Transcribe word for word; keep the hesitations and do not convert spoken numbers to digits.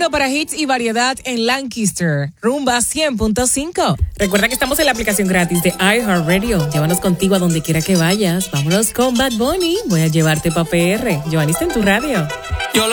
uno para hits y variedad en Lancaster. Rumba cien punto cinco. Recuerda que estamos en la aplicación gratis de iHeartRadio. Llévanos contigo a donde quiera que vayas. Vámonos con Bad Bunny. Voy a llevarte pa' P R. Giovanni está en tu radio. Yo